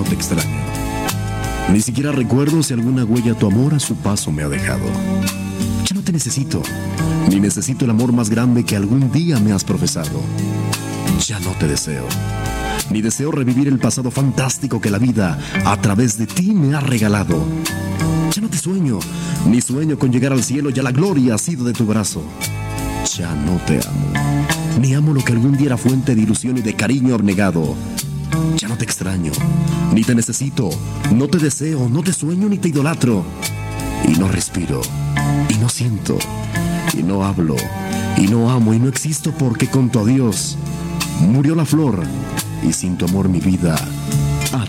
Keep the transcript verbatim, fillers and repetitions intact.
te extraño. Ni siquiera recuerdo si alguna huella tu amor a su paso me ha dejado. Ya no te necesito, ni necesito el amor más grande que algún día me has profesado. Ya no te deseo, ni deseo revivir el pasado fantástico que la vida a través de ti me ha regalado. Ya no te sueño, ni sueño con llegar al cielo y a la gloria asido de tu brazo. Ya no te amo, ni amo lo que algún día era fuente de ilusión y de cariño abnegado. Ya no te extraño, ni te necesito, no te deseo, no te sueño ni te idolatro. Y no respiro, y no siento, y no hablo, y no amo, y no existo porque con tu adiós murió la flor, y sin tu amor mi vida